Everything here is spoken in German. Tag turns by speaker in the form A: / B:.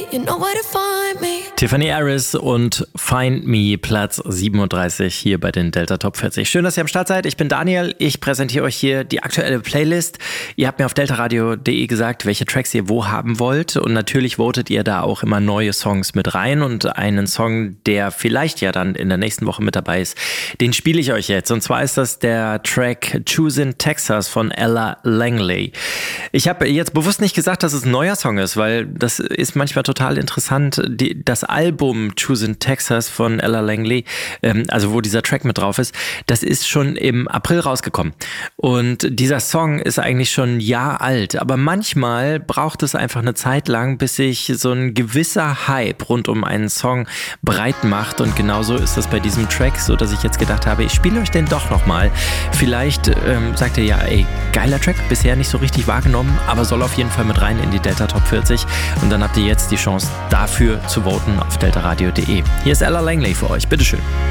A: You know where to find me.
B: Tiffany Harris und Find Me, Platz 37 hier bei den Delta Top 40. Schön, dass ihr am Start seid. Ich bin Daniel. Ich präsentiere euch hier die aktuelle Playlist. Ihr habt mir auf deltaradio.de gesagt, welche Tracks ihr wo haben wollt. Und natürlich votet ihr da auch immer neue Songs mit rein. Und einen Song, der vielleicht ja dann in der nächsten Woche mit dabei ist, den spiele ich euch jetzt. Und zwar ist das der Track Choosing Texas von Ella Langley. Ich habe jetzt bewusst nicht gesagt, dass es ein neuer Song ist, weil das ist manchmal total interessant. Das Album Choosing Texas von Ella Langley, also wo dieser Track mit drauf ist, das ist schon im April rausgekommen. Und dieser Song ist eigentlich schon ein Jahr alt, aber manchmal braucht es einfach eine Zeit lang, bis sich so ein gewisser Hype rund um einen Song breit macht. Und genauso ist das bei diesem Track, so dass ich jetzt gedacht habe, ich spiele euch den doch nochmal. Vielleicht sagt ihr ja, ey, geiler Track, bisher nicht so richtig wahrgenommen, aber soll auf jeden Fall mit rein in die Delta Top 40. Und dann habt ihr jetzt die Chance, dafür zu voten auf deltaradio.de. Hier ist Ella Langley für euch. Bitteschön.